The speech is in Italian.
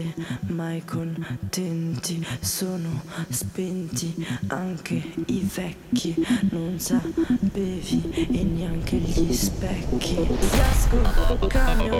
mai contenti, sono spenti anche i vecchi, non sapevi e neanche gli specchi. Fiasco, camion,